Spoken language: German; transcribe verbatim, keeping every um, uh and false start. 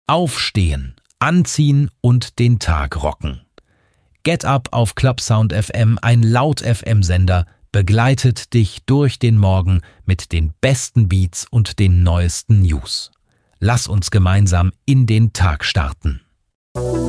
Aufstehen, anziehen und den Tag rocken. Get Up auf Clubsound F M, ein Laut-F M-Sender, begleitet dich durch den Morgen mit den besten Beats und den neuesten News. Lass uns gemeinsam in den Tag starten.